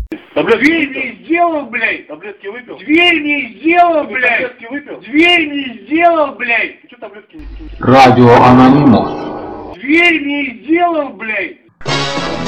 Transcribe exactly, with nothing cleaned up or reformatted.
Таблетки Дверь выпил? не сделал, блядь! Таблетки выпил? Дверь не сделал, Ты блядь! таблетки выпил? Дверь не сделал, блядь! Ты что таблетки не... Радио Анонимус. Дверь не сделал, блядь!